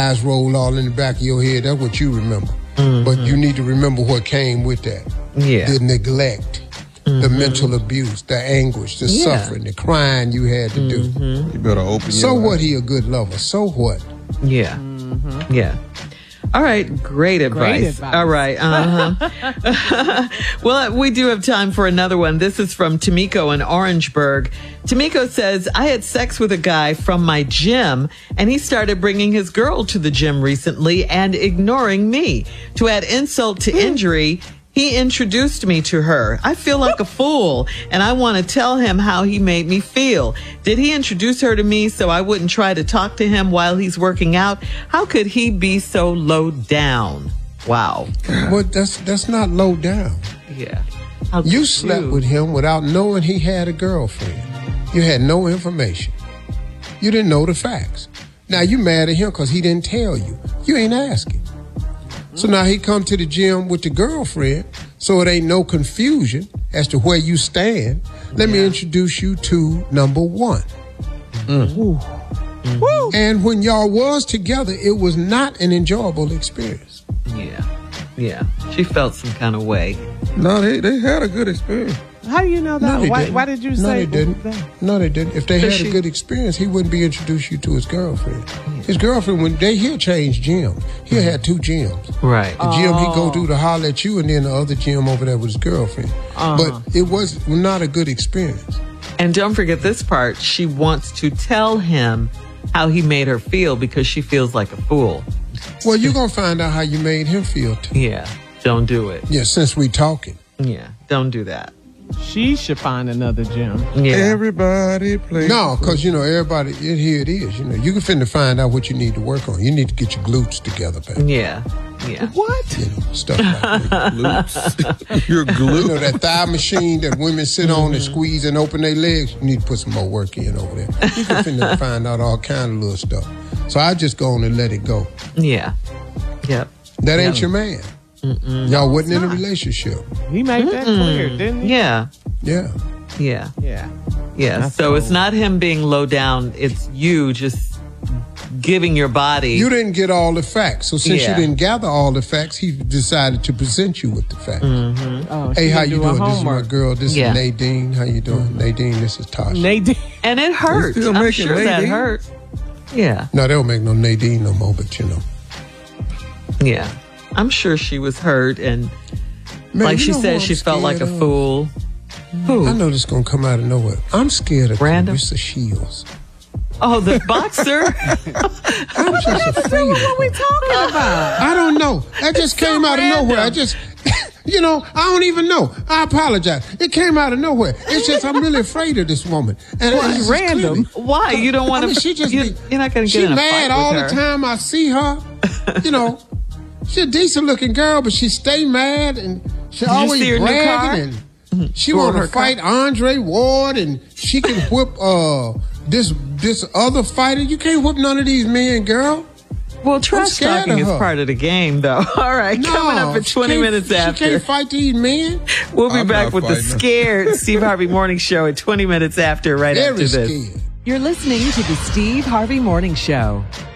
eyes roll all in the back of your head. That's what you remember. But you need to remember what came with that. Yeah. The neglect, the mental abuse, the anguish, the suffering, the crying you had to do. You better open your So what? eyes. He a good lover. So what? Yeah. Yeah. All right. Great advice. All right. Well, we do have time for another one. This is from Tamiko in Orangeburg. Tamiko says, I had sex with a guy from my gym, and he started bringing his girl to the gym recently and ignoring me. To add insult to injury, he introduced me to her. I feel like a fool, and I want to tell him how he made me feel. Did he introduce her to me so I wouldn't try to talk to him while he's working out? How could he be so low down? Wow. Well, that's not low down. Yeah. You slept with him without knowing he had a girlfriend. You had no information. You didn't know the facts. Now you mad at him because he didn't tell you. You ain't asking. So now he come to the gym with the girlfriend, so it ain't no confusion as to where you stand. Let me introduce you to number one. And when y'all was together, it was not an enjoyable experience. Yeah. Yeah. She felt some kind of way. No, they had a good experience. How do you know that? No, they didn't. Why did you No, say they didn't. that? No, they didn't. If they had a good experience, he wouldn't be introduced you to his girlfriend. His girlfriend, he'll change gyms. He'll have two gyms. Right. The gym he go to holler at you, and then the other gym over there with his girlfriend. But it was not a good experience. And don't forget this part. She wants to tell him how he made her feel because she feels like a fool. Well, you're going to find out how you made him feel, too. Yeah. Don't do it. Yeah, since we talking. Yeah. Don't do that. She should find another gym. Yeah. Everybody plays. No, because, everybody, here it is. You can finna find out what you need to work on. You need to get your glutes together, baby. Yeah. Yeah. What? Stuff like that. Glutes. Your glute. That thigh machine that women sit on and squeeze and open their legs, you need to put some more work in over there. You can finna find out all kind of little stuff. So I just go on and let it go. Yeah. Yep. That ain't your man. Y'all wasn't in a relationship. He made that clear, didn't he? Yeah. Yeah. Yeah. Yeah. Yeah. So it's not him being low down. It's you just giving your body. You didn't get all the facts. So since Yeah. you didn't gather all the facts, he decided to present you with the facts. Oh, Hey, she how didn't you do her doing? This is my homework. girl. This Yeah. is Nadine. How you doing? Nadine, this is Tasha. Nadine. And it hurt. still I'm making sure that Nadine? hurt. Yeah. No, they don't make no Nadine no more, but Yeah. I'm sure she was hurt. And Man, like you she know said, who she I'm felt like a scared of? fool. I know this is going to come out of nowhere. I'm scared of Random? Clarissa Shields. Oh, the boxer? I'm just afraid of her. What we talking about? I don't know. That just came out of nowhere. I just, I don't even know. I apologize. It came out of nowhere. It's just I'm really afraid of this woman. And Well, it's it's just random. clearly- Why? You don't want I mean, to. she just You're not going to she get in a mad fight all with the her. time I see her. She's a decent looking girl, but she stay mad and she you always see her new bragging and she want to fight Andre Ward and she can whip this other fighter. You can't whip none of these men, girl. Well, trash scared talking of is her. part of the game, though. All right, coming up at 20 minutes She after. can't fight these men. We'll be I'm back not with the fighting her. Scared Steve Harvey Morning Show at 20 minutes after, right Very after this. scared. You're listening to the Steve Harvey Morning Show.